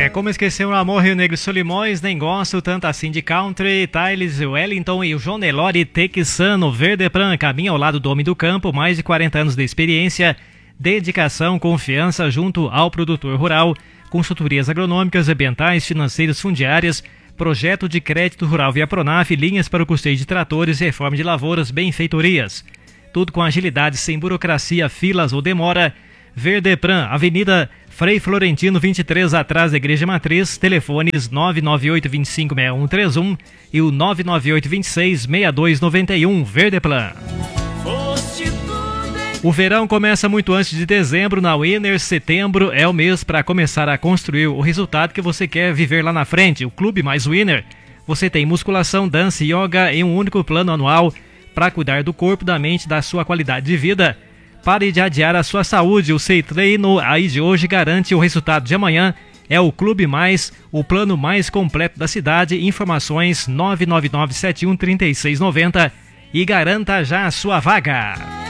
Como esquecer o amor Rio Negro e Solimões, nem gosto tanto assim de country. Thales Wellington e o João Nelore Texano. Verdeplan caminha ao lado do homem do campo, mais de 40 anos de experiência, dedicação, confiança junto ao produtor rural, consultorias agronômicas, ambientais, financeiras, fundiárias, projeto de crédito rural via Pronaf, linhas para o custeio de tratores, reforma de lavouras, benfeitorias. Tudo com agilidade, sem burocracia, filas ou demora. Verdeplan, Avenida Frei Florentino 23, atrás da Igreja Matriz. Telefones 998-256131 e o 998-266291. Verdeplan. O verão começa muito antes de dezembro. Na Winner, setembro é o mês para começar a construir o resultado que você quer viver lá na frente. O Clube Mais Winner. Você tem musculação, dança e yoga em um único plano anual para cuidar do corpo, da mente, da sua qualidade de vida. Pare de adiar a sua saúde. O Sei Treino aí de hoje garante o resultado de amanhã. É o Clube Mais, o plano mais completo da cidade. Informações 999713690 e garanta já a sua vaga.